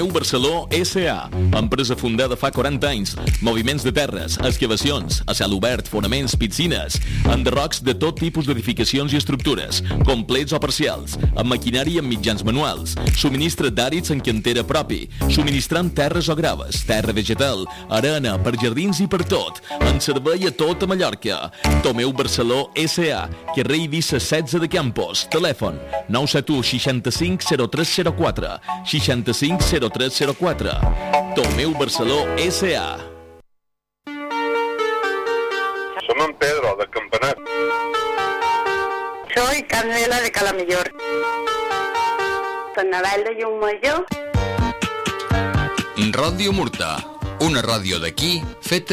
Tomeu Barceló S.A., empresa fundada fa 40 anys. Moviments de terres, excavacions, a cel obert, fonaments, piscines, enderrocs de tot tipus d'edificacions i estructures, complets o parcials, amb maquinari i amb mitjans manuals, subministra d'àrids en cantera propi, subministrant terres o graves, terra vegetal, arena, per jardins i per tot, en servei a tota Mallorca. Tomeu Barceló S.A., carrer Eivissa 16 de Campos, telèfon 971 65 0304, 65 0304. Tomeu Barceló S.A. Som en Pedro, de Campanat. Soy Carmela de Calamillor. Sant Naval de Llumajor. Ràdio Murta, una ràdio d'aquí feta